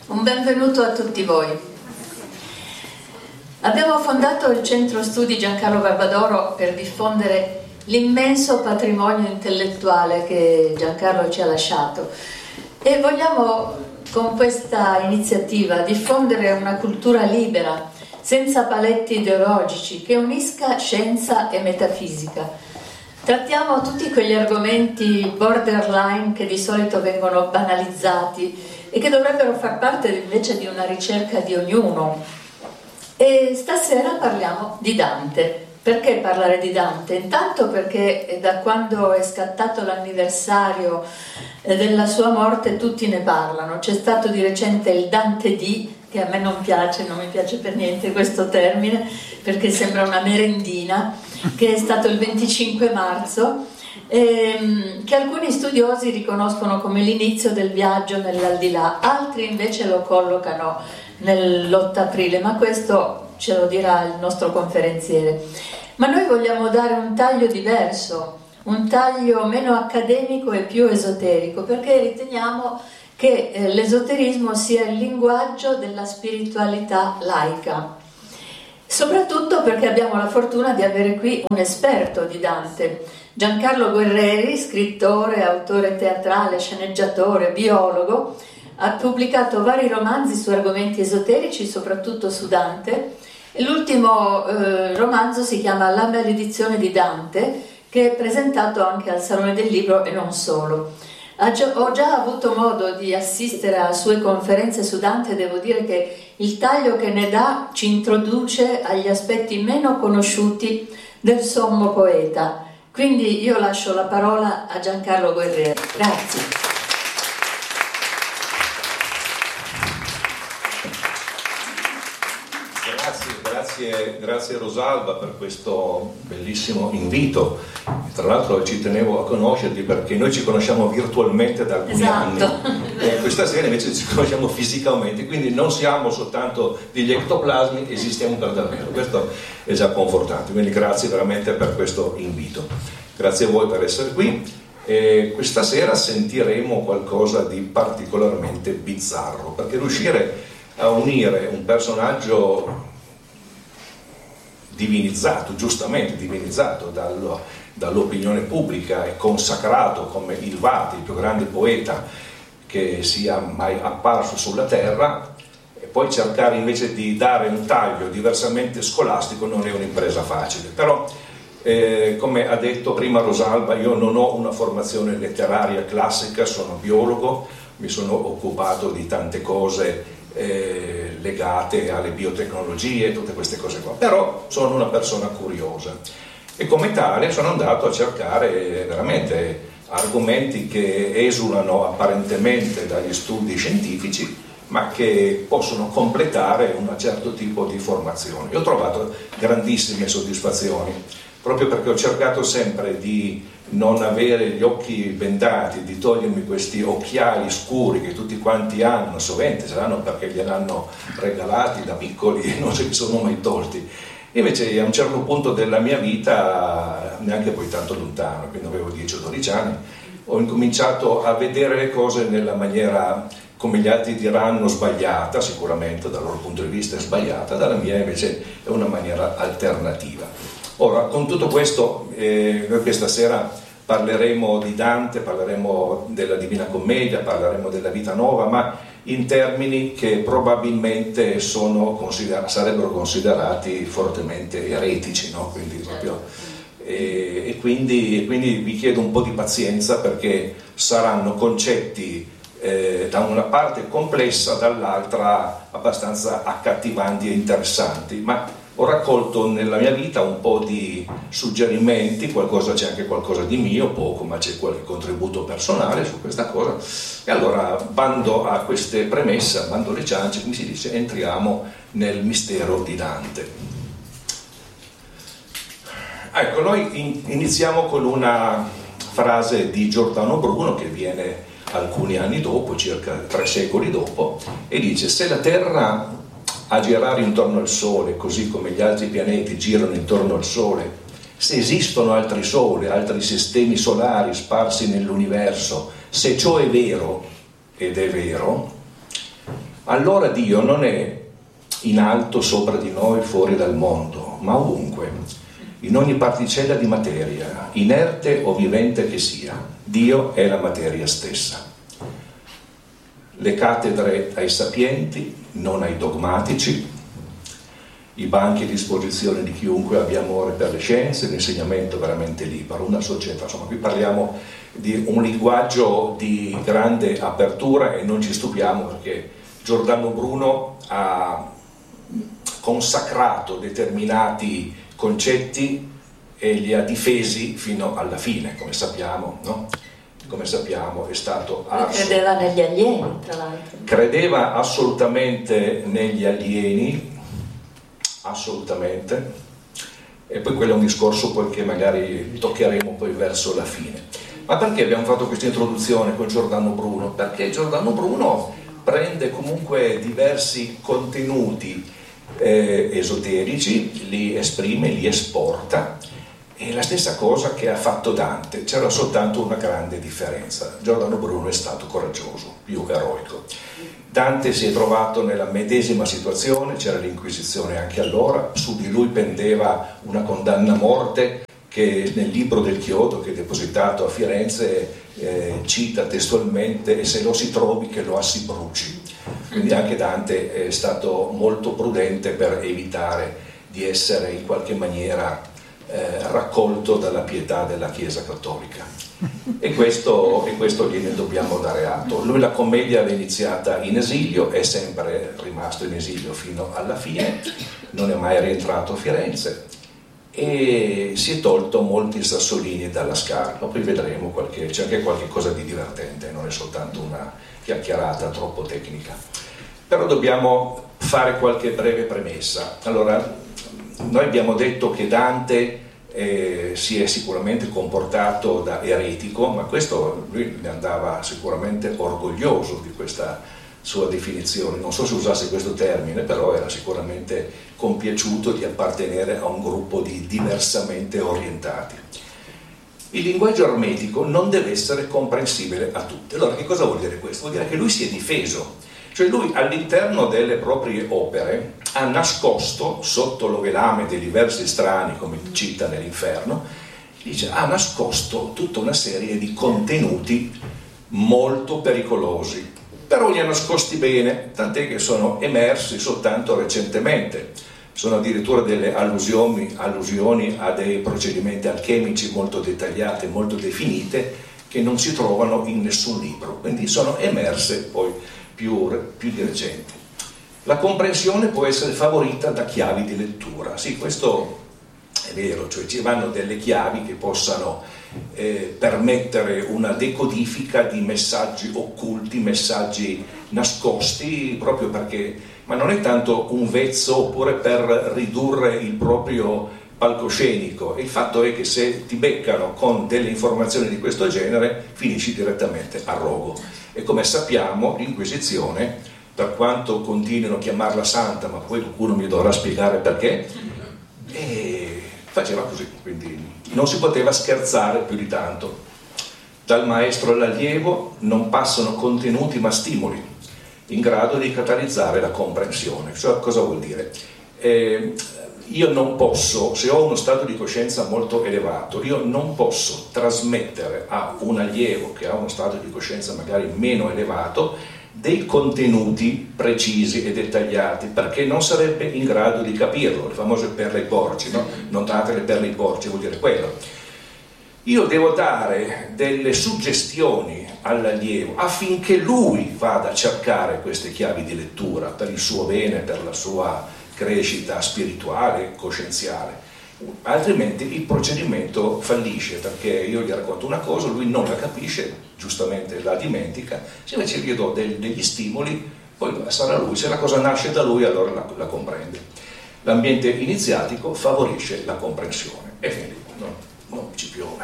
Un benvenuto a tutti voi. Abbiamo fondato il Centro Studi Giancarlo Barbadoro per diffondere l'immenso patrimonio intellettuale che Giancarlo ci ha lasciato e vogliamo con questa iniziativa diffondere una cultura libera, senza paletti ideologici, che unisca scienza e metafisica. Trattiamo tutti quegli argomenti borderline che di solito vengono banalizzati e che dovrebbero far parte invece di una ricerca di ognuno. E stasera parliamo di Dante. Perché parlare di Dante? Intanto perché da quando è scattato l'anniversario della sua morte tutti ne parlano. C'è stato di recente il Dante D, che a me non mi piace per niente questo termine, perché sembra una merendina, che è stato il 25 marzo, che alcuni studiosi riconoscono come l'inizio del viaggio nell'aldilà, altri invece lo collocano nell'8 aprile, ma questo ce lo dirà il nostro conferenziere. Ma noi vogliamo dare un taglio diverso, un taglio meno accademico e più esoterico, perché riteniamo che l'esoterismo sia il linguaggio della spiritualità laica, soprattutto perché abbiamo la fortuna di avere qui un esperto di Dante, Giancarlo Guerreri, scrittore, autore teatrale, sceneggiatore, biologo. Ha pubblicato vari romanzi su argomenti esoterici, soprattutto su Dante, e l'ultimo romanzo si chiama La maledizione di Dante, che è presentato anche al Salone del Libro e non solo. Ho già avuto modo di assistere a sue conferenze su Dante e devo dire che il taglio che ne dà ci introduce agli aspetti meno conosciuti del sommo poeta. Quindi io lascio la parola a Giancarlo Guerreri. Grazie. Grazie Rosalba per questo bellissimo invito. Tra l'altro ci tenevo a conoscerti perché noi ci conosciamo virtualmente da alcuni anni e questa sera invece ci conosciamo fisicamente, quindi non siamo soltanto degli ectoplasmi, esistiamo per davvero. Questo è già confortante, quindi grazie veramente per questo invito. Grazie a voi per essere qui. E questa sera sentiremo qualcosa di particolarmente bizzarro, perché riuscire a unire un personaggio divinizzato, giustamente divinizzato dall'opinione pubblica e consacrato come il Vati, il più grande poeta che sia mai apparso sulla terra, e poi cercare invece di dare un taglio diversamente scolastico non è un'impresa facile. Però come ha detto prima Rosalba, io non ho una formazione letteraria classica, sono biologo, mi sono occupato di tante cose legate alle biotecnologie, tutte queste cose qua, però sono una persona curiosa e come tale sono andato a cercare veramente argomenti che esulano apparentemente dagli studi scientifici ma che possono completare un certo tipo di formazione. Io ho trovato grandissime soddisfazioni proprio perché ho cercato sempre di non avere gli occhi bendati, di togliermi questi occhiali scuri che tutti quanti hanno, sovente ce l'hanno perché gliel'hanno regalati da piccoli e non se li sono mai tolti. Invece a un certo punto della mia vita, neanche poi tanto lontano, quindi avevo 10 o 12 anni, ho incominciato a vedere le cose nella maniera, come gli altri diranno, sbagliata, sicuramente dal loro punto di vista è sbagliata, dalla mia invece è una maniera alternativa. Ora, con tutto questo, noi questa sera parleremo di Dante, parleremo della Divina Commedia, parleremo della Vita Nuova, ma in termini che probabilmente sarebbero considerati fortemente eretici, no? Quindi proprio, e quindi vi chiedo un po' di pazienza perché saranno concetti da una parte complessa, dall'altra abbastanza accattivanti e interessanti, ma ho raccolto nella mia vita un po' di suggerimenti, c'è anche qualcosa di mio, poco, ma c'è qualche contributo personale su questa cosa. E allora, bando a queste premesse, bando alle ciance, come si dice, entriamo nel mistero di Dante. Ecco, noi iniziamo con una frase di Giordano Bruno che viene alcuni anni dopo, circa 3 secoli dopo, e dice: se la Terra a girare intorno al Sole, così come gli altri pianeti girano intorno al Sole, se esistono altri soli, altri sistemi solari sparsi nell'universo, se ciò è vero, ed è vero, allora Dio non è in alto sopra di noi, fuori dal mondo, ma ovunque, in ogni particella di materia, inerte o vivente che sia. Dio è la materia stessa. Le cattedre ai sapienti, non ai dogmatici, i banchi a disposizione di chiunque abbia amore per le scienze, l'insegnamento veramente libero, una società. Insomma, qui parliamo di un linguaggio di grande apertura e non ci stupiamo perché Giordano Bruno ha consacrato determinati concetti e li ha difesi fino alla fine, come sappiamo, no? Come sappiamo è stato arso. Credeva negli alieni, tra l'altro. Credeva assolutamente negli alieni, assolutamente, e poi quello è un discorso poi che magari toccheremo poi verso la fine. Ma perché abbiamo fatto questa introduzione con Giordano Bruno? Perché Giordano Bruno prende comunque diversi contenuti esoterici, li esprime, li esporta. È la stessa cosa che ha fatto Dante, c'era soltanto una grande differenza. Giordano Bruno è stato coraggioso, più eroico. Dante si è trovato nella medesima situazione, c'era l'Inquisizione anche allora, su di lui pendeva una condanna a morte che nel libro del Chiodo, che è depositato a Firenze, cita testualmente: e se lo si trovi che lo si bruci. Quindi anche Dante è stato molto prudente per evitare di essere in qualche maniera raccolto dalla pietà della Chiesa Cattolica, e questo gliene dobbiamo dare atto. Lui la commedia l'ha iniziata in esilio, è sempre rimasto in esilio fino alla fine, non è mai rientrato a Firenze e si è tolto molti sassolini dalla scarpa. Poi vedremo c'è anche qualche cosa di divertente, non è soltanto una chiacchierata troppo tecnica. Però dobbiamo fare qualche breve premessa. Allora, noi abbiamo detto che Dante si è sicuramente comportato da eretico, ma questo lui ne andava sicuramente orgoglioso di questa sua definizione. Non so se usasse questo termine, però era sicuramente compiaciuto di appartenere a un gruppo di diversamente orientati. Il linguaggio ermetico non deve essere comprensibile a tutti. Allora, che cosa vuol dire questo? Vuol dire che lui si è difeso. Cioè lui all'interno delle proprie opere ha nascosto, sotto l'ovelame dei diversi strani, come cita nell'Inferno, dice, ha nascosto tutta una serie di contenuti molto pericolosi, però li ha nascosti bene, tant'è che sono emersi soltanto recentemente. Sono addirittura delle allusioni a dei procedimenti alchemici molto dettagliate, molto definite, che non si trovano in nessun libro, quindi sono emerse poi più di recente. La comprensione può essere favorita da chiavi di lettura. Sì, questo è vero, cioè ci vanno delle chiavi che possano permettere una decodifica di messaggi occulti, messaggi nascosti, proprio perché, ma non è tanto un vezzo oppure per ridurre il proprio palcoscenico. Il fatto è che se ti beccano con delle informazioni di questo genere finisci direttamente a rogo. E come sappiamo l'Inquisizione, per quanto continuino a chiamarla santa, ma poi qualcuno mi dovrà spiegare perché, faceva così, quindi non si poteva scherzare più di tanto. Dal maestro all'allievo non passano contenuti ma stimoli in grado di catalizzare la comprensione. Cioè, cosa vuol dire? Io non posso, se ho uno stato di coscienza molto elevato, io non posso trasmettere a un allievo che ha uno stato di coscienza magari meno elevato dei contenuti precisi e dettagliati, perché non sarebbe in grado di capirlo. Le famose perle ai porci, no? Non date le perle ai porci, vuol dire quello. Io devo dare delle suggestioni all'allievo affinché lui vada a cercare queste chiavi di lettura per il suo bene, per la sua crescita spirituale, coscienziale. Altrimenti il procedimento fallisce, perché io gli racconto una cosa, lui non la capisce, giustamente la dimentica. Se invece gli do degli stimoli, poi sarà lui, se la cosa nasce da lui allora la comprende. L'ambiente iniziatico favorisce la comprensione e quindi non ci piove.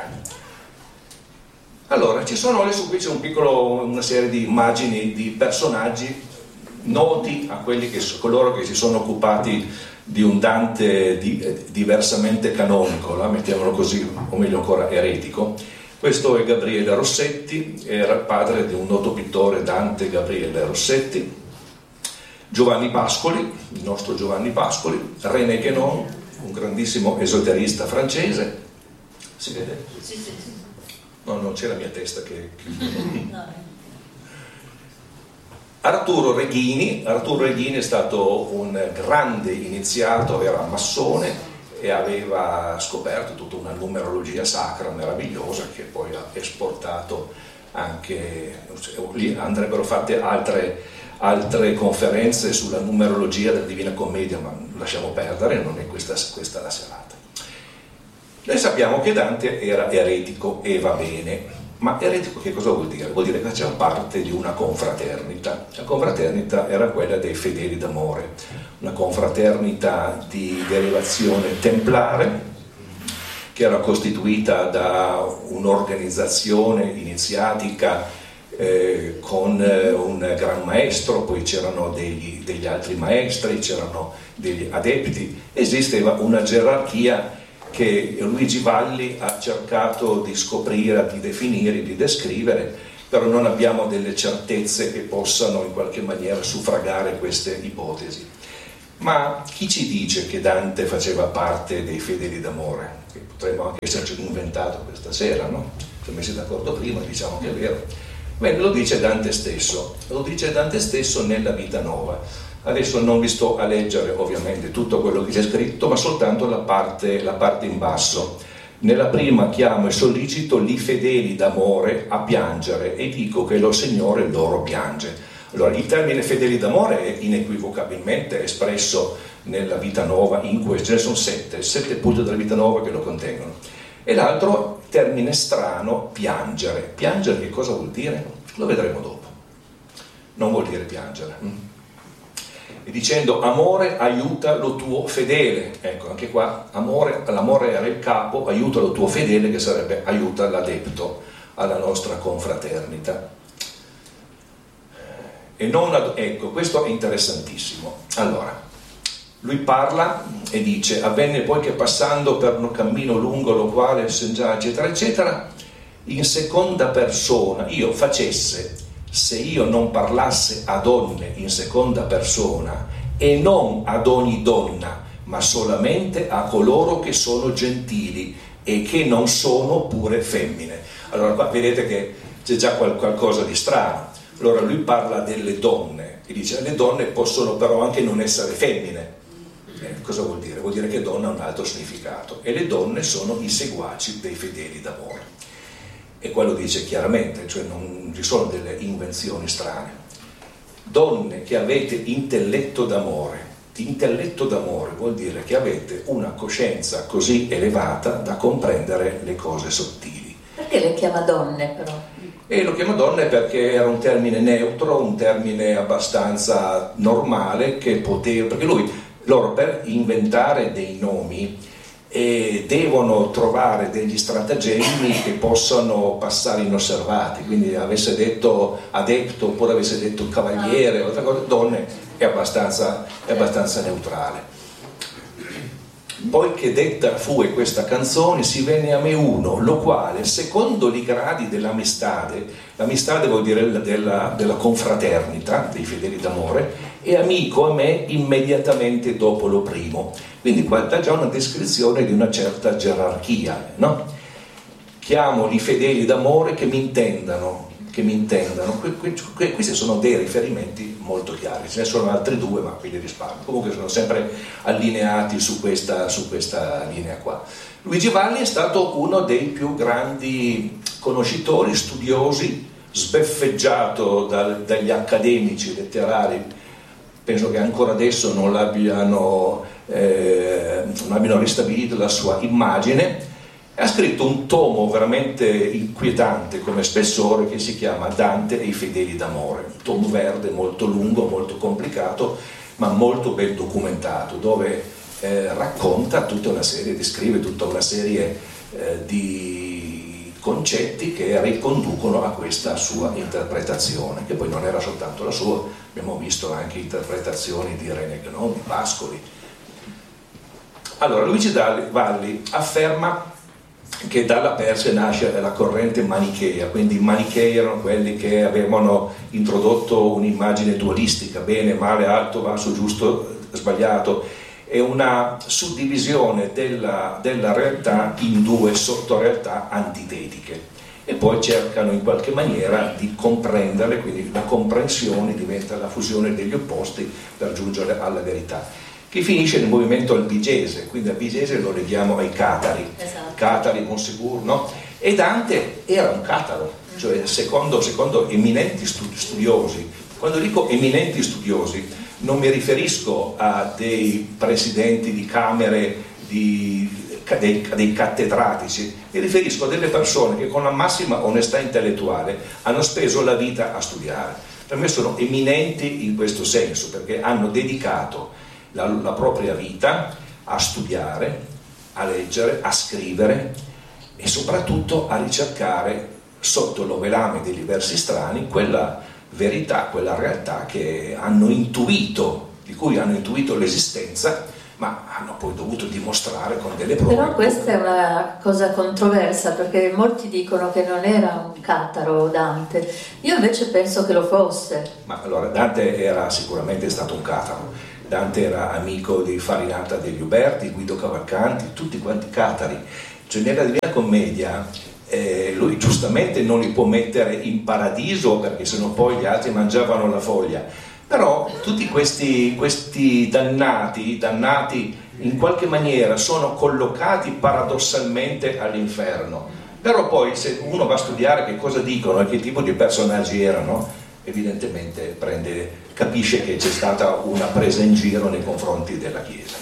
Allora, ci sono adesso qui c'è una serie di immagini di personaggi noti a coloro che si sono occupati di un Dante diversamente canonico, mettiamolo così, o meglio ancora eretico. Questo è Gabriele Rossetti, era padre di un noto pittore, Dante Gabriele Rossetti. Giovanni Pascoli, il nostro Giovanni Pascoli, René Guénon, un grandissimo esoterista francese. Si vede? Sì. No, non c'è la mia testa che... Arturo Reghini è stato un grande iniziato, era massone e aveva scoperto tutta una numerologia sacra meravigliosa che poi ha esportato anche, lì andrebbero fatte altre conferenze sulla numerologia della Divina Commedia, ma lasciamo perdere, non è questa la serata. Noi sappiamo che Dante era eretico e va bene. Ma eretico che cosa vuol dire? Vuol dire che faceva parte di una confraternita. La confraternita era quella dei fedeli d'amore, una confraternita di derivazione templare che era costituita da un'organizzazione iniziatica con un gran maestro, poi c'erano degli altri maestri, c'erano degli adepti, esisteva una gerarchia che Luigi Valli ha cercato di scoprire, di definire, di descrivere, però non abbiamo delle certezze che possano in qualche maniera suffragare queste ipotesi. Ma chi ci dice che Dante faceva parte dei fedeli d'amore? Che potremmo anche esserci inventato questa sera, no? Ci siamo messi d'accordo prima, diciamo che è vero. Bene, lo dice Dante stesso nella Vita Nova. Adesso non vi sto a leggere ovviamente tutto quello che c'è scritto, ma soltanto la parte in basso. Nella prima chiamo e sollecito li fedeli d'amore a piangere e dico che lo Signore loro piange. Allora, il termine fedeli d'amore è inequivocabilmente espresso nella Vita Nova, ce ne sono 7 punti della Vita Nova che lo contengono. E l'altro termine strano, piangere. Piangere che cosa vuol dire? Lo vedremo dopo. Non vuol dire piangere. E dicendo amore aiuta lo tuo fedele, ecco anche qua l'amore era il capo, aiuta lo tuo fedele, che sarebbe aiuta l'adepto alla nostra confraternita. E non ecco, questo è interessantissimo. Allora, lui parla e dice: avvenne poi che passando per un cammino lungo lo quale eccetera eccetera, in seconda persona io facesse, se io non parlasse a donne in seconda persona, e non ad ogni donna, ma solamente a coloro che sono gentili e che non sono pure femmine. Allora qua vedete che c'è già qualcosa di strano. Allora lui parla delle donne e dice: le donne possono però anche non essere femmine. Cosa vuol dire? Vuol dire che donna ha un altro significato, e le donne sono i seguaci dei fedeli d'amore. E quello dice chiaramente, cioè non ci sono delle invenzioni strane. Donne che avete intelletto d'amore vuol dire che avete una coscienza così elevata da comprendere le cose sottili. Perché le chiama donne però? E lo chiama donne perché era un termine neutro, un termine abbastanza normale perché loro per inventare dei nomi devono trovare degli stratagemmi che possano passare inosservati, quindi avesse detto adepto oppure avesse detto cavaliere o altre cose, donne è abbastanza neutrale. Poi che detta fue questa canzone, si venne a me uno, lo quale secondo i gradi dell'amistade, l'amistade vuol dire della confraternita dei fedeli d'amore, è amico a me immediatamente dopo lo primo. Quindi qua dà già una descrizione di una certa gerarchia, no? Chiamo i fedeli d'amore che mi intendano. Questi sono dei riferimenti molto chiari, ce ne sono altri 2 ma qui li risparmio, comunque sono sempre allineati su questa linea qua. Luigi Valli è stato uno dei più grandi conoscitori, studiosi, sbeffeggiato dagli accademici letterari. Penso che ancora adesso non abbiano ristabilito la sua immagine. Ha scritto un tomo veramente inquietante come spessore che si chiama Dante e i fedeli d'amore, un tomo verde molto lungo, molto complicato, ma molto ben documentato, dove descrive tutta una serie di concetti che riconducono a questa sua interpretazione, che poi non era soltanto la sua, abbiamo visto anche interpretazioni di René Guénon, di Pascoli. Allora, Luigi Valli afferma che dalla Persia nasce la corrente manichea, quindi i manichei erano quelli che avevano introdotto un'immagine dualistica, bene, male, alto, basso, giusto, sbagliato, e una suddivisione della realtà in due sottorealtà antitetiche, e poi cercano in qualche maniera di comprenderle, quindi la comprensione diventa la fusione degli opposti per giungere alla verità, che finisce nel movimento albigese. Quindi albigese lo leghiamo ai catari, esatto. Catari con Segur, no? E Dante era un cataro, cioè secondo eminenti studiosi. Quando dico eminenti studiosi non mi riferisco a dei presidenti di camere, dei cattedratici, mi riferisco a delle persone che con la massima onestà intellettuale hanno speso la vita a studiare. Per me sono eminenti in questo senso, perché hanno dedicato la propria vita a studiare, a leggere, a scrivere e soprattutto a ricercare sotto l'ovelame degli versi strani quella verità, quella realtà che hanno intuito, di cui hanno intuito l'esistenza, ma hanno poi dovuto dimostrare con delle prove. Però questa è una cosa controversa, perché molti dicono che non era un cataro Dante. Io invece penso che lo fosse. Ma allora, Dante era sicuramente stato un cataro. Dante era amico di Farinata degli Uberti, Guido Cavalcanti, tutti quanti catari. Cioè nella Divina Commedia lui giustamente non li può mettere in paradiso, perché sennò poi gli altri mangiavano la foglia. Però tutti questi dannati in qualche maniera sono collocati paradossalmente all'inferno. Però poi se uno va a studiare che cosa dicono e che tipo di personaggi erano, evidentemente capisce che c'è stata una presa in giro nei confronti della Chiesa.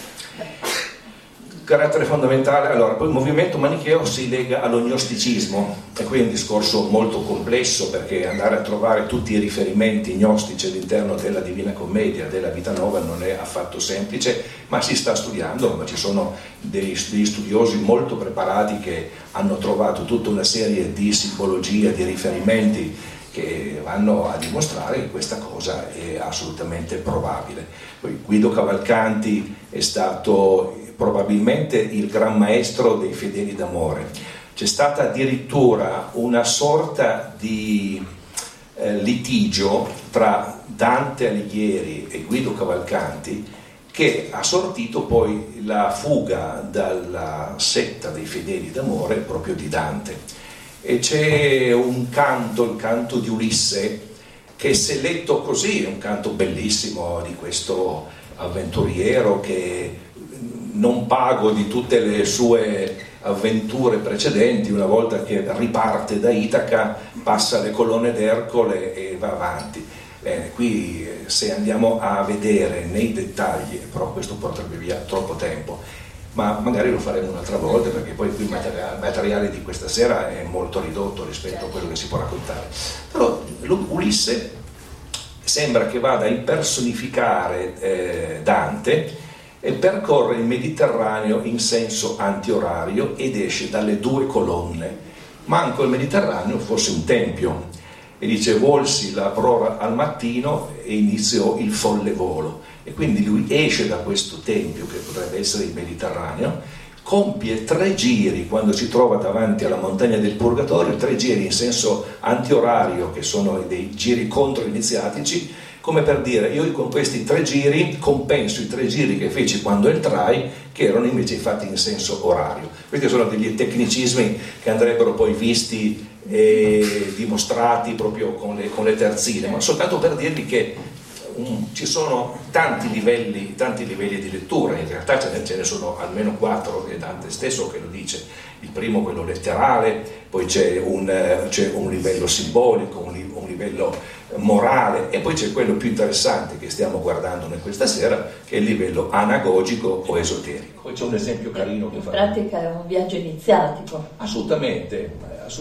Carattere fondamentale, allora, poi il movimento manicheo si lega all'ognosticismo, e qui è un discorso molto complesso, perché andare a trovare tutti i riferimenti gnostici all'interno della Divina Commedia, della Vita Nova, non è affatto semplice, ma si sta studiando, ma ci sono degli studiosi molto preparati che hanno trovato tutta una serie di simbologie, di riferimenti che vanno a dimostrare che questa cosa è assolutamente probabile. Poi Guido Cavalcanti è stato probabilmente il gran maestro dei fedeli d'amore. C'è stata addirittura una sorta di litigio tra Dante Alighieri e Guido Cavalcanti, che ha sortito poi la fuga dalla setta dei fedeli d'amore proprio di Dante. E c'è un canto, il canto di Ulisse, che se letto così è un canto bellissimo di questo avventuriero che, non pago di tutte le sue avventure precedenti, una volta che riparte da Itaca passa le colonne d'Ercole e va avanti. Bene, qui se andiamo a vedere nei dettagli, però questo porterebbe via troppo tempo, ma magari lo faremo un'altra volta, perché poi qui il materiale di questa sera è molto ridotto rispetto a quello che si può raccontare. Però Ulisse sembra che vada a impersonificare Dante e percorre il Mediterraneo in senso antiorario ed esce dalle due colonne. Manco il Mediterraneo fosse un tempio, e dice: volsi la prora al mattino e iniziò il folle volo. E quindi lui esce da questo tempio, che potrebbe essere il Mediterraneo, compie 3 giri quando si trova davanti alla montagna del Purgatorio, 3 giri in senso antiorario, che sono dei giri controiniziatici, come per dire: io con questi 3 giri compenso i 3 giri che feci quando entrai, che erano invece fatti in senso orario. Questi sono degli tecnicismi che andrebbero poi visti e dimostrati proprio con le terzine, ma soltanto per dirvi che ci sono tanti livelli di lettura. In realtà ce ne sono almeno 4, è Dante stesso che lo dice. Il primo, quello letterale, poi c'è un livello simbolico, un livello morale, e poi c'è quello più interessante che stiamo guardando questa sera, che è il livello anagogico o esoterico. Poi c'è un esempio carino che in pratica è un viaggio iniziatico. Assolutamente.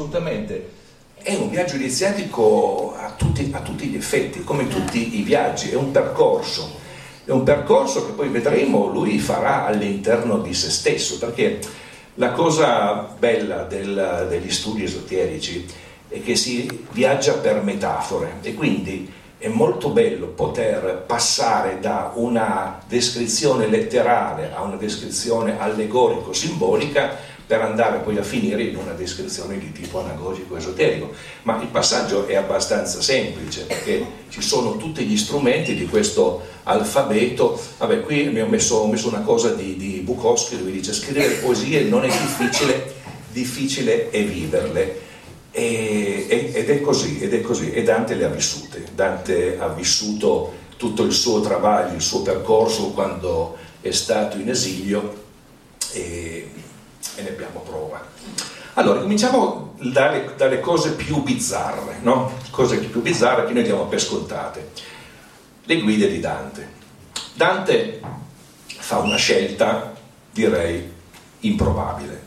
È un viaggio iniziatico a tutti gli effetti, come tutti i viaggi. È un percorso che poi vedremo lui farà all'interno di se stesso, perché la cosa bella degli studi esoterici è che si viaggia per metafore, e quindi è molto bello poter passare da una descrizione letterale a una descrizione allegorico-simbolica, per andare poi a finire in una descrizione di tipo anagogico esoterico. Ma il passaggio è abbastanza semplice, perché ci sono tutti gli strumenti di questo alfabeto. Vabbè, qui ho messo una cosa di Bukowski, dove dice: scrivere poesie non è difficile è viverle. Ed è così, e Dante le ha vissute. Dante ha vissuto tutto il suo travaglio, il suo percorso quando è stato in esilio, e ne abbiamo prova. Allora, cominciamo dalle cose più bizzarre, no? Cose più bizzarre che noi diamo per scontate. Le guide di Dante. Dante fa una scelta, direi, improbabile,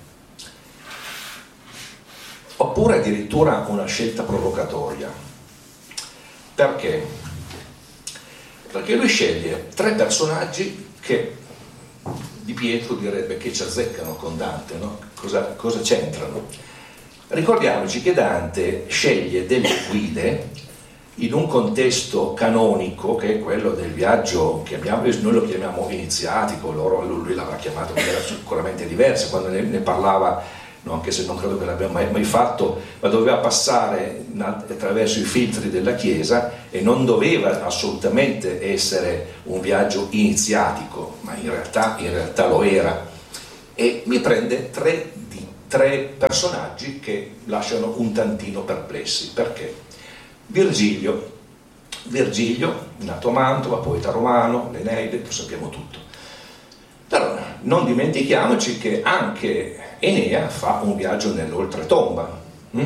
oppure addirittura una scelta provocatoria. Perché? Perché lui sceglie 3 personaggi che Di Pietro direbbe che ci azzeccano con Dante, no? Cosa c'entrano? Ricordiamoci che Dante sceglie delle guide in un contesto canonico, che è quello del viaggio, noi lo chiamiamo iniziatico, lui l'aveva chiamato in maniera sicuramente diversa quando ne parlava, no, anche se non credo che l'abbia mai fatto, ma doveva passare attraverso i filtri della Chiesa e non doveva assolutamente essere un viaggio iniziatico, ma in realtà lo era. E mi prende 3 personaggi che lasciano un tantino perplessi. Perché? Virgilio, nato a Mantova, poeta romano, l'Eneide, lo sappiamo tutto. Però non dimentichiamoci che anche Enea fa un viaggio nell'oltretomba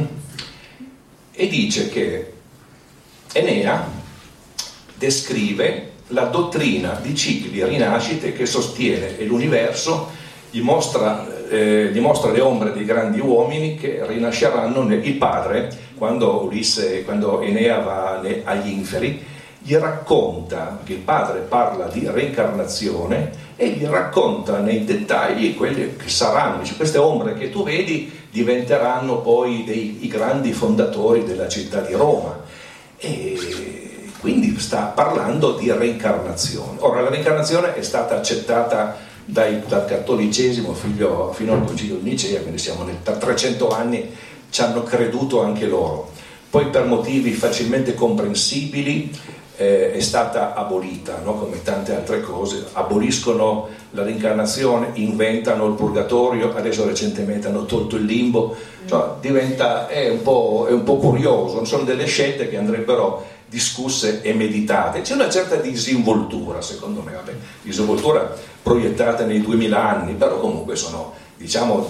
e dice che Enea descrive la dottrina di cicli e rinascite che sostiene, e l'universo gli mostra le ombre dei grandi uomini che rinasceranno. Il padre, quando Enea va agli inferi, gli racconta, che il padre parla di reincarnazione e gli racconta nei dettagli quelle che saranno, cioè queste ombre che tu vedi diventeranno poi i grandi fondatori della città di Roma, e quindi sta parlando di reincarnazione. Ora, la reincarnazione è stata accettata dal cattolicesimo fino al Concilio di Nicea, quindi siamo per 300 anni, ci hanno creduto anche loro. Poi, per motivi facilmente comprensibili, è stata abolita, no? Come tante altre cose. Aboliscono la reincarnazione, inventano il purgatorio, adesso recentemente hanno tolto il limbo, cioè è un po' curioso. Sono delle scelte che andrebbero discusse e meditate. C'è una certa disinvoltura, secondo me, disinvoltura proiettata nei 2000 anni, però comunque sono, diciamo,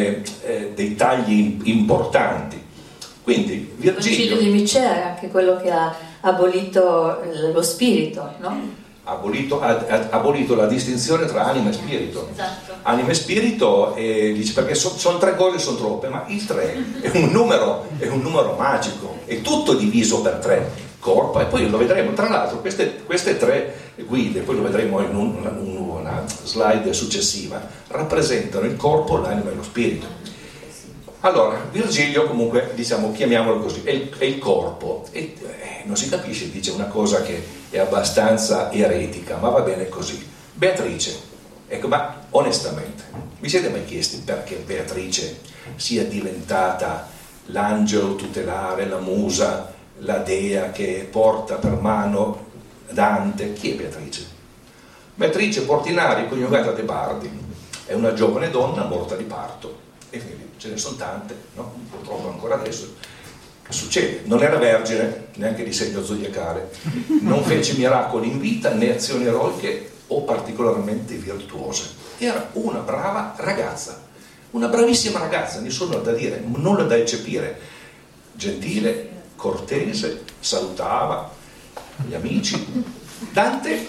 dei tagli importanti. Quindi Virgilio, il Concilio di Nicea è anche quello che ha abolito lo spirito, no? Ha abolito la distinzione tra anima e spirito. Esatto. Anima e spirito, dice, perché sono 3 cose, sono troppe, ma il 3 è un numero magico, è tutto diviso per 3, corpo, e poi lo vedremo. Tra l'altro queste 3 guide, poi lo vedremo in una slide successiva, rappresentano il corpo, l'anima e lo spirito. Allora, Virgilio, comunque, diciamo, chiamiamolo così, è il corpo, e non si capisce, dice una cosa che è abbastanza eretica, ma va bene così. Beatrice, ecco, ma onestamente, vi siete mai chiesti perché Beatrice sia diventata l'angelo tutelare, la musa, la dea che porta per mano Dante? Chi è Beatrice? Beatrice Portinari, coniugata De Bardi, è una giovane donna morta di parto, e quindi ce ne sono tante, no? Purtroppo ancora adesso succede. Non era vergine, neanche di segno zodiacale, non fece miracoli in vita né azioni eroiche o particolarmente virtuose. Era una brava ragazza, una bravissima ragazza, nessuno da dire, nulla da eccepire, gentile, cortese, salutava gli amici. Dante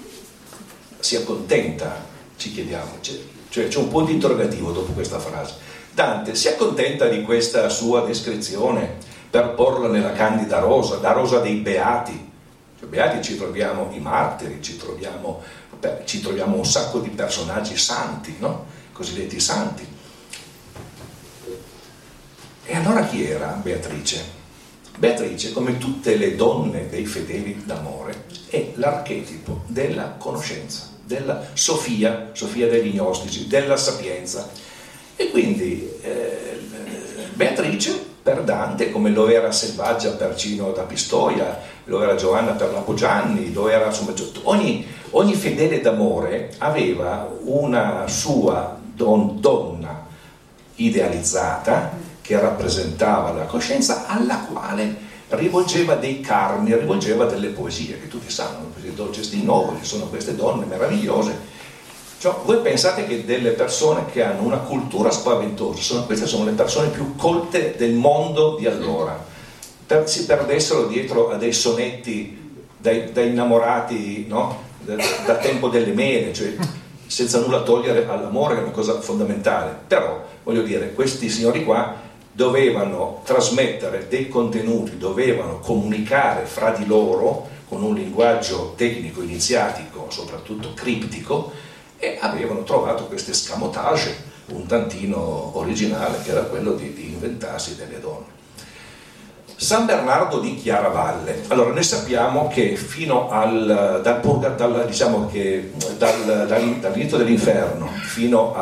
si accontenta, ci chiediamo, cioè c'è un punto interrogativo dopo questa frase. Dante si accontenta di questa sua descrizione per porla nella candida rosa, la rosa dei beati. Cioè, beati ci troviamo i martiri, ci troviamo un sacco di personaggi santi, no? Cosiddetti santi. E allora chi era Beatrice? Beatrice, come tutte le donne dei fedeli d'amore, è l'archetipo della conoscenza, della Sofia degli Gnostici, della sapienza. E quindi Beatrice per Dante, come lo era Selvaggia per Cino da Pistoia, lo era Giovanna per Lapogianni, lo era, insomma, ogni fedele d'amore aveva una sua donna idealizzata che rappresentava la coscienza, alla quale rivolgeva dei carmi, rivolgeva delle poesie, che tutti sanno, questi dolces di Novoli, sono queste donne meravigliose. Cioè, voi pensate che delle persone che hanno una cultura spaventosa, queste sono le persone più colte del mondo di allora, si perdessero dietro a dei sonetti da innamorati, no? Da tempo delle mele, cioè senza nulla togliere all'amore, che è una cosa fondamentale. Però, voglio dire, questi signori qua dovevano trasmettere dei contenuti, dovevano comunicare fra di loro con un linguaggio tecnico, iniziatico, soprattutto criptico, e avevano trovato questo escamotage un tantino originale, che era quello di inventarsi delle donne. San Bernardo di Chiaravalle. Allora, noi sappiamo che fino dall'inizio dell'inferno fino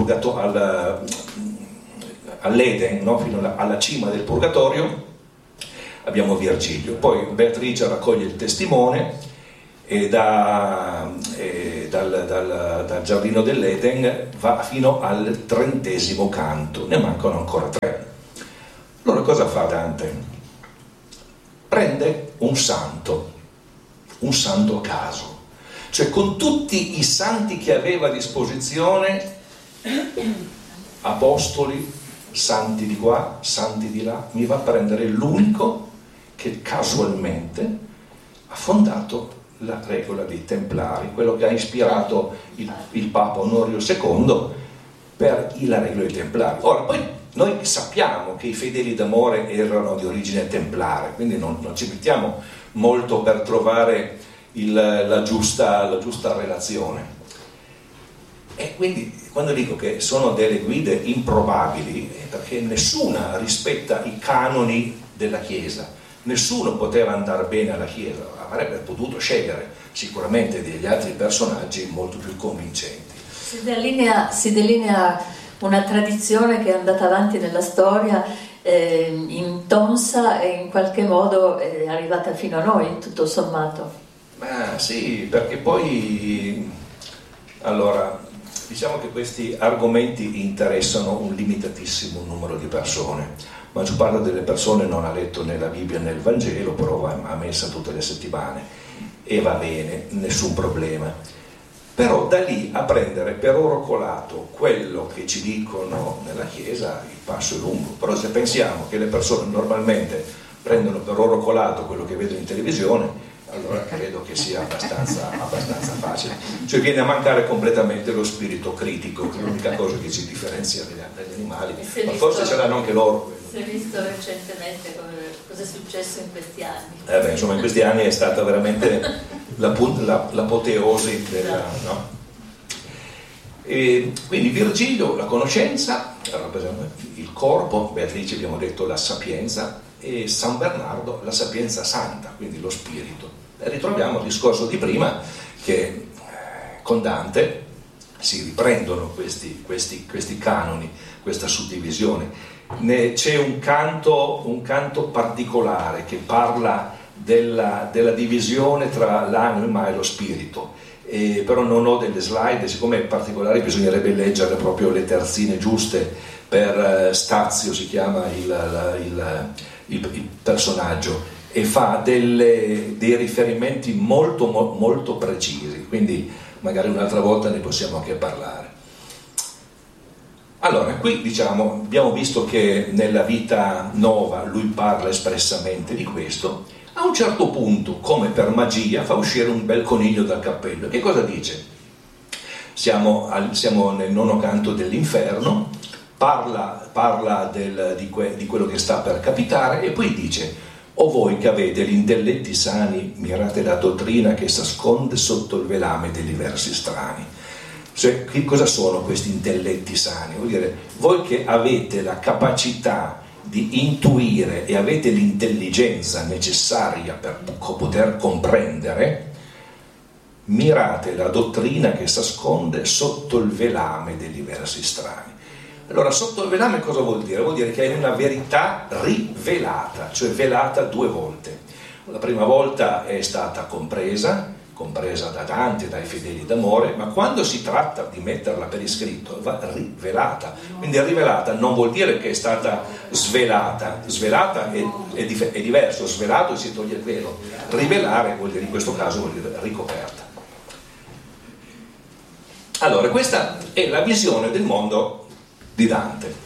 all'Eden, no? Fino alla cima del purgatorio, abbiamo Virgilio. Poi Beatrice raccoglie il testimone e dal giardino dell'Eden va fino al 30° canto, ne mancano ancora 3. Allora cosa fa Dante? Prende un santo a caso, cioè con tutti i santi che aveva a disposizione, apostoli, santi di qua, santi di là, mi va a prendere l'unico che casualmente ha fondato la regola dei Templari, quello che ha ispirato il Papa Onorio II per la regola dei Templari. Ora, poi noi sappiamo che i fedeli d'amore erano di origine templare, quindi non ci mettiamo molto per trovare la giusta relazione. E quindi quando dico che sono delle guide improbabili, è perché nessuna rispetta i canoni della Chiesa. Nessuno poteva andare bene alla Chiesa, avrebbe potuto scegliere sicuramente degli altri personaggi molto più convincenti. Si delinea una tradizione che è andata avanti nella storia, intonsa e in qualche modo è arrivata fino a noi, tutto sommato. Ma sì, perché poi, allora, diciamo che questi argomenti interessano un limitatissimo numero di persone. La maggior parte delle persone non ha letto né la Bibbia né il Vangelo, però va a messa tutte le settimane e va bene, nessun problema. Però da lì a prendere per oro colato quello che ci dicono nella Chiesa, il passo è lungo. Però se pensiamo che le persone normalmente prendono per oro colato quello che vedono in televisione, allora credo che sia abbastanza facile. Cioè viene a mancare completamente lo spirito critico, che è l'unica cosa che ci differenzia dagli animali, ma forse ce l'hanno anche loro. Si è visto recentemente cosa è successo in questi anni. Insomma, in questi anni è stata veramente l'apoteosi della... No? E quindi Virgilio, la conoscenza, rappresenta il corpo, Beatrice abbiamo detto la sapienza, e San Bernardo la sapienza santa, quindi lo spirito. E ritroviamo il discorso di prima, che con Dante si riprendono questi canoni, questa suddivisione. C'è un canto particolare che parla della divisione tra l'anima e lo spirito, però non ho delle slide, siccome è particolare bisognerebbe leggere proprio le terzine giuste. Per Stazio si chiama il personaggio, e fa dei riferimenti molto, molto precisi, quindi magari un'altra volta ne possiamo anche parlare. Allora, qui diciamo, abbiamo visto che nella Vita Nova lui parla espressamente di questo. A un certo punto, come per magia, fa uscire un bel coniglio dal cappello. Che cosa dice? Siamo nel 9° canto dell'Inferno, parla di quello che sta per capitare, e poi dice: o voi che avete gli intelletti sani, mirate la dottrina che si nasconde sotto il velame degli versi strani. Cioè, che cosa sono questi intelletti sani? Vuol dire, voi che avete la capacità di intuire e avete l'intelligenza necessaria per poter comprendere, mirate la dottrina che si nasconde sotto il velame degli versi strani. Allora, sottovelame cosa vuol dire? Vuol dire che è una verità rivelata, cioè velata 2 volte. La prima volta è stata compresa da Dante, dai fedeli d'amore, ma quando si tratta di metterla per iscritto va rivelata. Quindi rivelata non vuol dire che è stata svelata, svelata è diverso, svelato si toglie il velo, rivelare vuol dire, in questo caso vuol dire ricoperta. Allora, questa è la visione del mondo di Dante.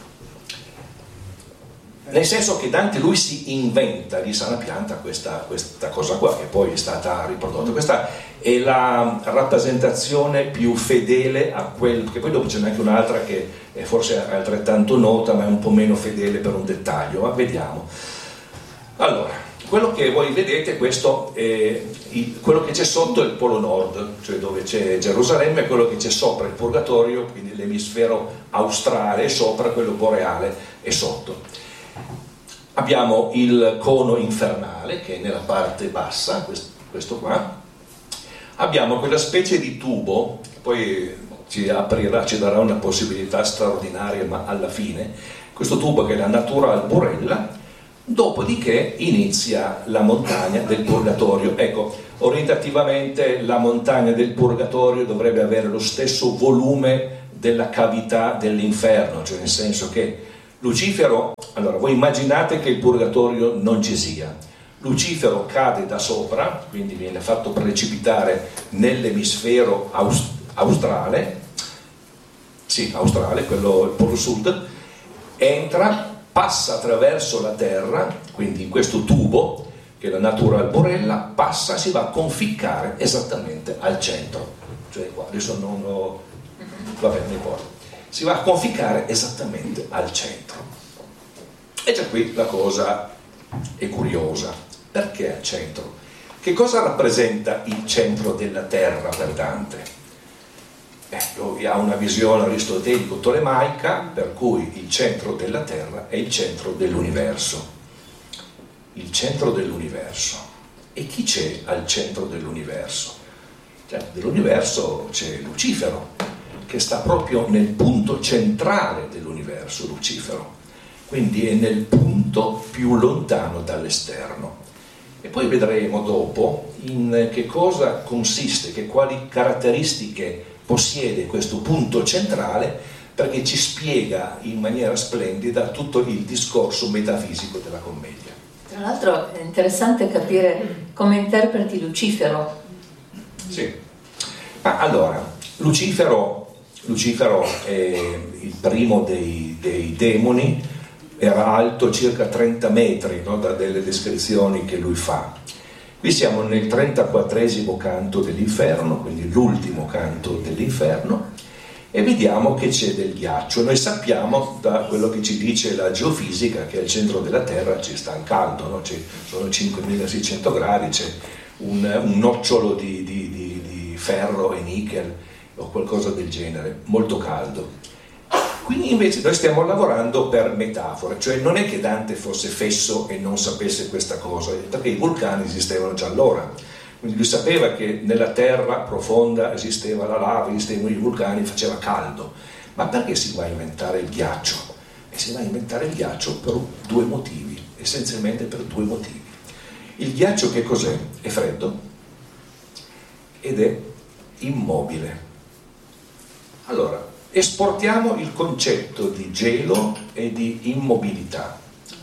Nel senso che Dante lui si inventa di sana pianta questa cosa qua, che poi è stata riprodotta. Questa è la rappresentazione più fedele a quel, che poi dopo c'è anche un'altra che è forse altrettanto nota, ma è un po' meno fedele per un dettaglio, ma vediamo. Allora, quello che voi vedete, questo è quello che c'è sotto il polo nord, cioè dove c'è Gerusalemme, e quello che c'è sopra il purgatorio, quindi l'emisfero australe è sopra, quello boreale è sotto. Abbiamo il cono infernale che è nella parte bassa, questo qua. Abbiamo quella specie di tubo, che poi ci darà una possibilità straordinaria, ma alla fine, questo tubo che è la Natural Burella, dopodiché inizia la montagna del Purgatorio. Ecco, orientativamente la montagna del Purgatorio dovrebbe avere lo stesso volume della cavità dell'inferno, cioè nel senso che Lucifero, allora voi immaginate che il Purgatorio non ci sia, Lucifero cade da sopra, quindi viene fatto precipitare nell'emisfero australe, quello il polo sud, entra, passa attraverso la terra, quindi in questo tubo che è la Natural Burella, passa, si va a conficcare esattamente al centro, cioè qua adesso non lo va bene, non importa. Si va a conficcare esattamente al centro. E già qui la cosa è curiosa. Perché al centro? Che cosa rappresenta il centro della Terra per Dante? Lui ha una visione aristotelico-tolemaica per cui il centro della Terra è il centro dell'universo. Il centro dell'universo. E chi c'è al centro dell'universo? Dell'universo c'è Lucifero, che sta proprio nel punto centrale dell'universo, Lucifero, quindi è nel punto più lontano dall'esterno. E poi vedremo dopo in che cosa consiste, che quali caratteristiche possiede questo punto centrale, perché ci spiega in maniera splendida tutto il discorso metafisico della commedia. Tra l'altro è interessante capire come interpreti Lucifero. Sì, ma allora, Lucifero è il primo dei demoni, era alto circa 30 metri, no, da delle descrizioni che lui fa. Qui siamo nel 34esimo canto dell'inferno, quindi l'ultimo canto dell'inferno, e vediamo che c'è del ghiaccio. Noi sappiamo da quello che ci dice la geofisica che al centro della Terra ci sta il caldo, no? Sono 5600 gradi, c'è un nocciolo di ferro e nickel o qualcosa del genere, molto caldo. Quindi invece noi stiamo lavorando per metafore, cioè non è che Dante fosse fesso e non sapesse questa cosa, perché i vulcani esistevano già allora, quindi lui sapeva che nella terra profonda esisteva la lava, esistevano i vulcani, faceva caldo, ma perché si va a inventare il ghiaccio? E si va a inventare il ghiaccio per 2 motivi, essenzialmente per 2 motivi. Il ghiaccio che cos'è? È freddo ed è immobile. Allora, esportiamo il concetto di gelo e di immobilità.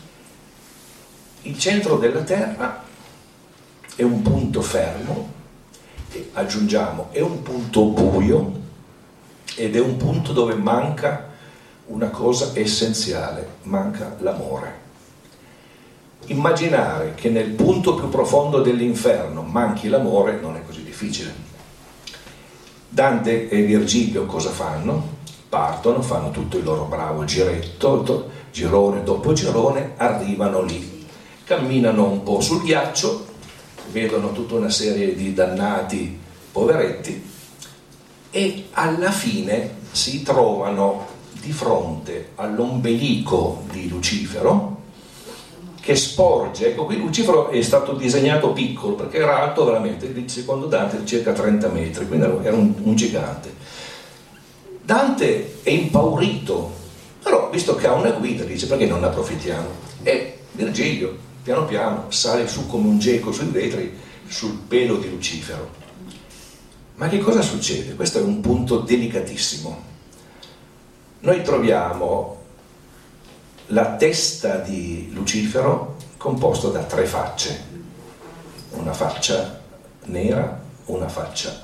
Il centro della Terra è un punto fermo, e aggiungiamo è un punto buio ed è un punto dove manca una cosa essenziale, manca l'amore. Immaginare che nel punto più profondo dell'inferno manchi l'amore non è così difficile. Dante e Virgilio cosa fanno? Partono, fanno tutto il loro bravo giretto, girone dopo girone, arrivano lì, camminano un po' sul ghiaccio, vedono tutta una serie di dannati poveretti e alla fine si trovano di fronte all'ombelico di Lucifero che sporge. Ecco, qui Lucifero è stato disegnato piccolo perché era alto veramente, secondo Dante circa 30 metri, quindi era un gigante. Dante è impaurito, però visto che ha una guida, dice perché non ne approfittiamo? E Virgilio, piano piano, sale su come un geco sui vetri, sul pelo di Lucifero. Ma che cosa succede? Questo è un punto delicatissimo. Noi troviamo la testa di Lucifero composta da 3 facce, una faccia nera, una faccia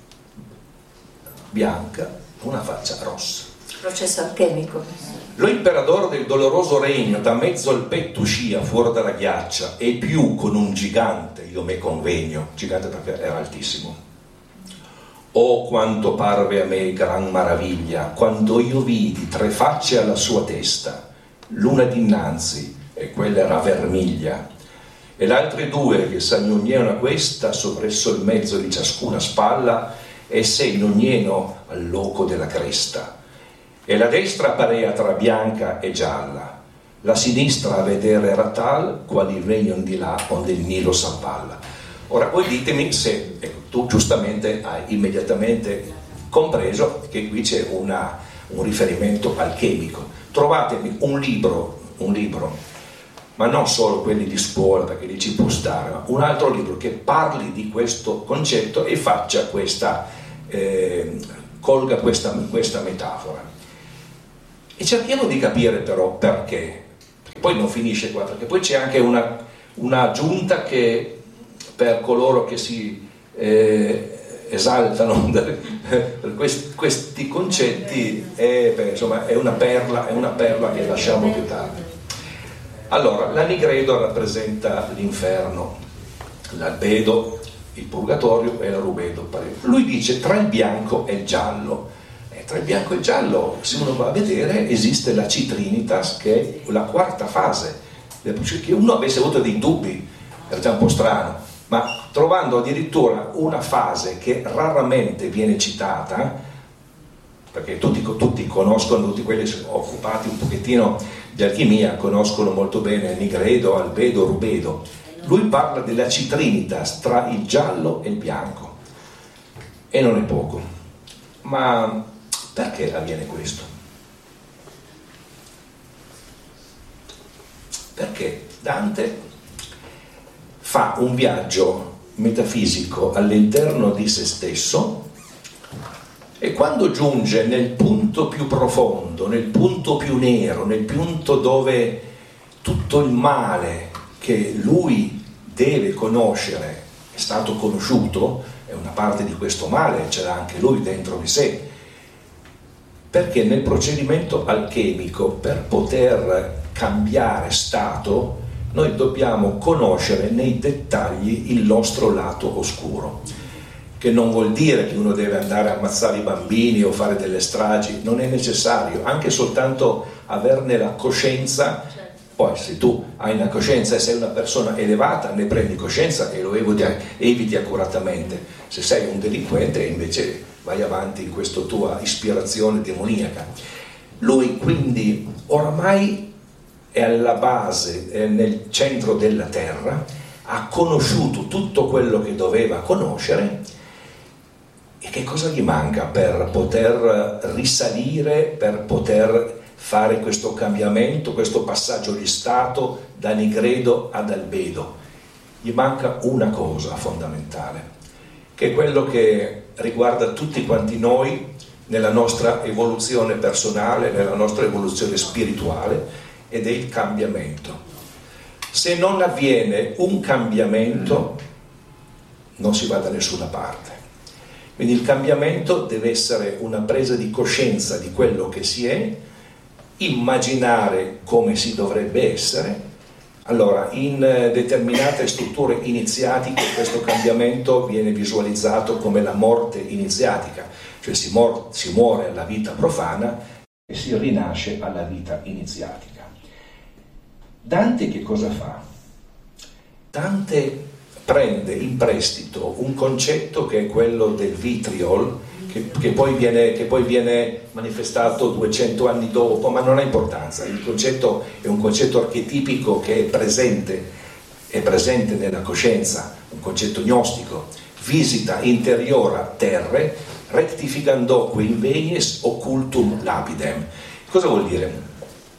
bianca, una faccia rossa. Processo alchemico. Lo imperatore del doloroso regno da mezzo al petto uscia fuori dalla ghiaccia, e più con un gigante io me convegno, gigante perché era altissimo. Oh, quanto parve a me gran maraviglia quando io vidi 3 facce alla sua testa, l'una dinanzi e quella era vermiglia, e le altre 2 che s'agnognevano a questa soppresso il mezzo di ciascuna spalla, e se in ogneno al loco della cresta. E la destra parea tra bianca e gialla, la sinistra a vedere era tal quali vengono di là onde il Nilo s'appalla. Ora voi ditemi se, ecco, tu giustamente hai immediatamente compreso che qui c'è un riferimento alchemico. Trovatemi un libro, ma non solo quelli di scuola, perché lì ci può stare, ma un altro libro che parli di questo concetto e faccia colga questa metafora. E cerchiamo di capire però perché poi non finisce qua, perché poi c'è anche una aggiunta che per coloro che si esaltano per questi concetti insomma è una perla che lasciamo più tardi. Allora, la Nigredo rappresenta l'inferno, l'albedo il purgatorio e la rubedo. Lui dice tra il bianco e il giallo. Tra il bianco e il giallo, se uno va a vedere, esiste la Citrinitas, che è la 4ª fase. Che uno avesse avuto dei dubbi, era già un po' strano, ma trovando addirittura una fase che raramente viene citata, perché tutti conoscono, tutti quelli occupati un pochettino di alchimia conoscono molto bene Nigredo, albedo, rubedo. Lui parla della Citrinitas tra il giallo e il bianco, e non è poco. Ma perché avviene questo? Perché Dante fa un viaggio metafisico all'interno di se stesso, e quando giunge nel punto più profondo, nel punto più nero, nel punto dove tutto il male che lui deve conoscere è stato conosciuto, è una parte di questo male, ce l'ha anche lui dentro di sé, perché nel procedimento alchemico, per poter cambiare stato, noi dobbiamo conoscere nei dettagli il nostro lato oscuro, che non vuol dire che uno deve andare a ammazzare i bambini o fare delle stragi, non è necessario, anche soltanto averne la coscienza. Poi se tu hai una coscienza e sei una persona elevata, ne prendi coscienza e lo eviti accuratamente. Se sei un delinquente invece vai avanti in questa tua ispirazione demoniaca. Lui quindi oramai è alla base, è nel centro della terra, ha conosciuto tutto quello che doveva conoscere, e che cosa gli manca per poter risalire, per poter fare questo cambiamento, questo passaggio di stato da Nigredo ad albedo? Gli manca una cosa fondamentale, che è quello che riguarda tutti quanti noi nella nostra evoluzione personale, nella nostra evoluzione spirituale, ed è il cambiamento. Se non avviene un cambiamento non si va da nessuna parte. Quindi il cambiamento deve essere una presa di coscienza di quello che si è, immaginare come si dovrebbe essere. Allora, in determinate strutture iniziatiche questo cambiamento viene visualizzato come la morte iniziatica, cioè si muore alla vita profana e si rinasce alla vita iniziatica. Dante che cosa fa? Dante prende in prestito un concetto che è quello del vitriol, che poi viene manifestato 200 anni dopo, ma non ha importanza. Il concetto è un concetto archetipico che è presente nella coscienza, un concetto gnostico. Visita interiora terre, rectificandoque invenies occultum lapidem. Cosa vuol dire?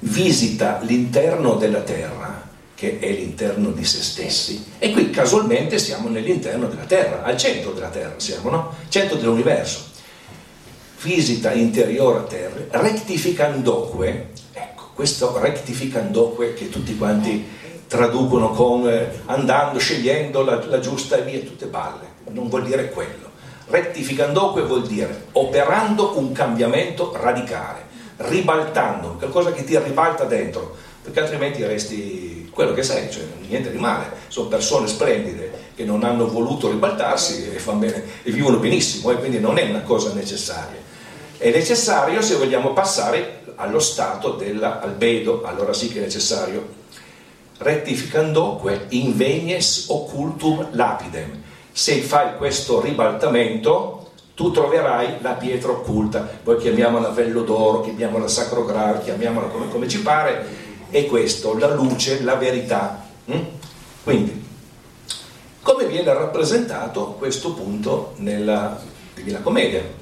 visita l'interno della Terra, che è l'interno di se stessi, e qui casualmente siamo nell'interno della Terra, al centro della Terra siamo, no? Centro dell'universo. Visita interiore a terra, rectificandoque, ecco, questo rectificandoque che tutti quanti traducono con andando, scegliendo la giusta via, tutte balle, non vuol dire quello. Rectificandoque vuol dire operando un cambiamento radicale, ribaltando, qualcosa che ti ribalta dentro, perché altrimenti resti quello che sei, cioè niente di male. Sono persone splendide che non hanno voluto ribaltarsi e fanno bene e vivono benissimo, e quindi non è una cosa necessaria. È necessario se vogliamo passare allo stato dell'albedo, allora sì che è necessario. Rectificandoque invenies occultum lapidem. Se fai questo ribaltamento, tu troverai la pietra occulta, poi chiamiamola vello d'oro, chiamiamola sacro graal, chiamiamola come ci pare, è questo, la luce, la verità. Quindi, come viene rappresentato questo punto nella Divina Commedia?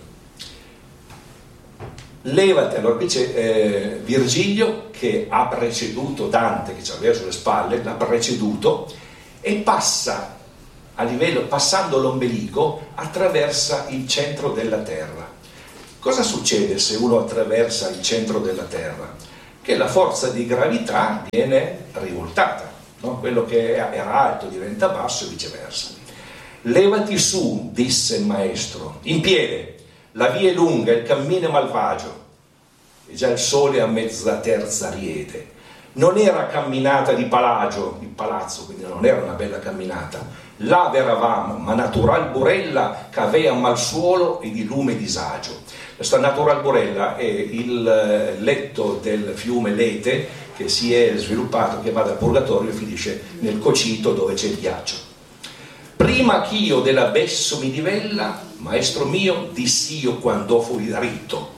Levati, allora qui c'è Virgilio che ha preceduto Dante, che ce l'aveva sulle spalle, l'ha preceduto e passa a livello, passando l'ombelico, attraversa il centro della Terra. Cosa succede se uno attraversa il centro della Terra? Che la forza di gravità viene rivoltata, no? Quello che era alto diventa basso e viceversa. Levati su, disse il maestro, in piede. La via è lunga, il cammino è malvagio, e già il sole a mezza terza riede. Non era camminata di palagio, di palazzo, quindi non era una bella camminata. Là veravam, ma natural burella che avea mal suolo e di lume disagio. Questa natural burella è il letto del fiume Lete che si è sviluppato, che va dal Purgatorio e finisce nel Cocito dove c'è il ghiaccio. Prima ch'io dell'abesso mi divella, maestro mio, dissi io quando fui ritto,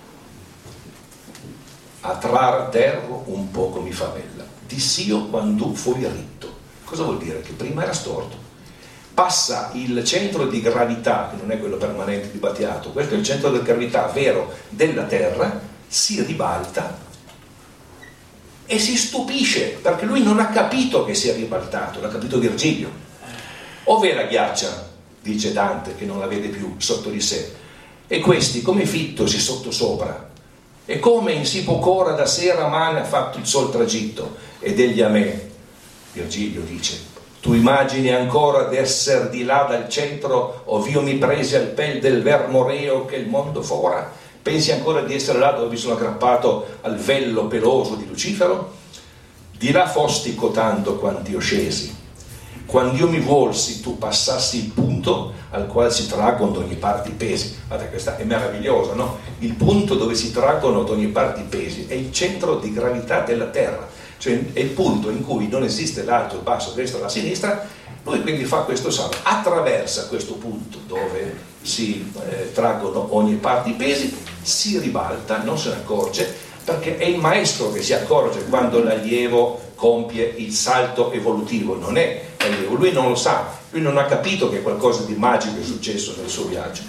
a trar terro un poco mi favella. Dissi io quando fui ritto. Cosa vuol dire? Che prima era storto. Passa il centro di gravità, che non è quello permanente di Battiato, questo è il centro di gravità vero della Terra, si ribalta e si stupisce, perché lui non ha capito che si è ribaltato, l'ha capito Virgilio. Ove la ghiaccia, dice Dante, che non la vede più sotto di sé, e questi come fittosi sotto sopra, e come in si poc'ora da sera mane ha fatto il sol tragitto, ed egli a me, Virgilio dice, tu immagini ancora d'esser di là dal centro, ov'io mi presi al pel del vermoreo che il mondo fora? Pensi ancora di essere là dove mi sono aggrappato al vello peloso di Lucifero? Di là fosti cotando quant'io scesi. Quando io mi volsi, tu passassi il punto al quale si traggono da ogni parte i pesi. Guardate, questa è meravigliosa, no? Il punto dove si traggono da ogni parte i pesi è il centro di gravità della Terra, cioè è il punto in cui non esiste l'alto, il basso, il destro, la sinistra. Lui quindi fa questo salto, attraversa questo punto dove si traggono ogni parte i pesi, si ribalta, non se ne accorge, perché è il maestro che si accorge quando l'allievo compie il salto evolutivo, non è l'allievo, lui non lo sa, lui non ha capito che qualcosa di magico è successo nel suo viaggio.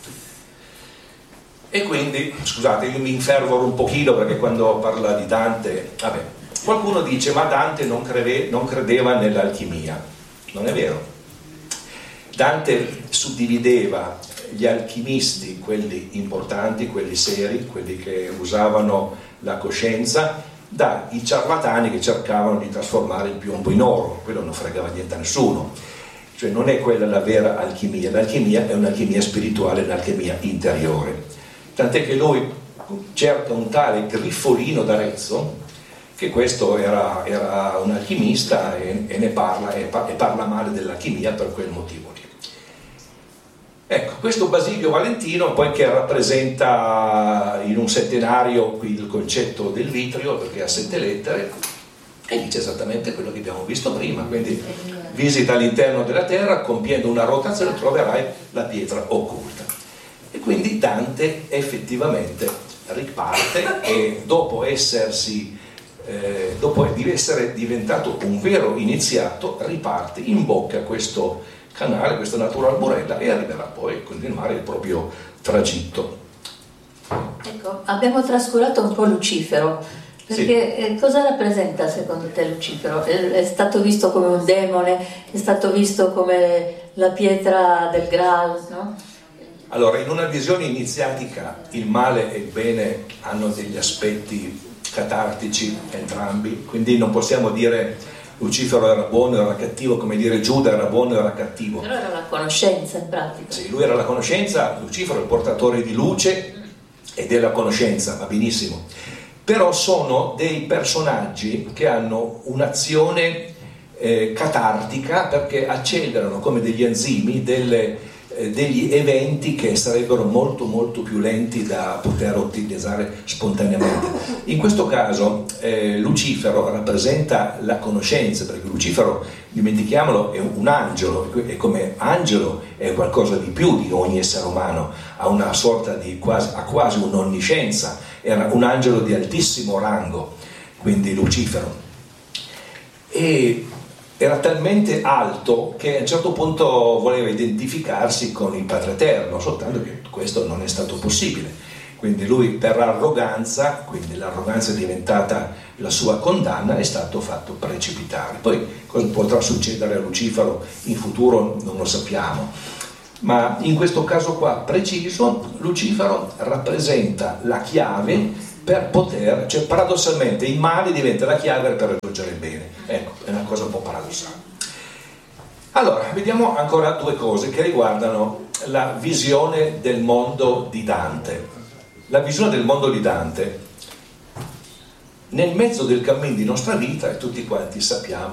E quindi, scusate, io mi infervoro un pochino perché quando parla di Dante, vabbè, qualcuno dice ma Dante non credeva nell'alchimia. Non è vero. Dante suddivideva gli alchimisti, quelli importanti, quelli seri, quelli che usavano la coscienza, dai ciarlatani che cercavano di trasformare il piombo in oro. Quello non fregava niente a nessuno. Cioè non è quella la vera alchimia. L'alchimia è un'alchimia spirituale, un'alchimia interiore. Tant'è che lui cerca un tale Griffolino d'Arezzo, che questo era un alchimista e ne parla e parla male dell'alchimia per quel motivo lì. Ecco, questo Basilio Valentino poi che rappresenta in un settenario qui il concetto del vitrio, perché ha 7 lettere, e dice esattamente quello che abbiamo visto prima, quindi visita l'interno della terra, compiendo una rotazione troverai la pietra occulta. E quindi Dante effettivamente riparte e dopo essere diventato un vero iniziato, riparte in bocca a questo canale, questa natural burella, e arriverà poi a continuare il proprio tragitto. Ecco, abbiamo trascurato un po' Lucifero. Perché cosa rappresenta secondo te Lucifero? È stato visto come un demone, è stato visto come la pietra del Graal, no? Allora, in una visione iniziatica il male e il bene hanno degli aspetti catartici entrambi, quindi non possiamo dire Lucifero era buono, era cattivo, come dire Giuda era buono, era cattivo. Però era la conoscenza in pratica. Sì, lui era la conoscenza, Lucifero è il portatore di luce e della conoscenza, va benissimo. Però sono dei personaggi che hanno un'azione catartica, perché accelerano come degli enzimi degli eventi che sarebbero molto molto più lenti da poter utilizzare spontaneamente. In questo caso Lucifero rappresenta la conoscenza, perché Lucifero, dimentichiamolo, è un angelo, e come angelo è qualcosa di più di ogni essere umano, ha una sorta di quasi un'onniscienza, era un angelo di altissimo rango, quindi Lucifero, e era talmente alto che a un certo punto voleva identificarsi con il Padre Eterno, soltanto che questo non è stato possibile. Quindi lui, per arroganza, quindi l'arroganza è diventata la sua condanna, è stato fatto precipitare. Poi cosa potrà succedere a Lucifero in futuro non lo sappiamo, ma in questo caso qua preciso Lucifero rappresenta la chiave per poter, cioè paradossalmente il male diventa la chiave per raggiungere il bene. Ecco, è una cosa un po' paradossale. Allora, vediamo ancora due cose che riguardano la visione del mondo di Dante. La visione del mondo di Dante nel mezzo del cammino di nostra vita, e tutti quanti sappiamo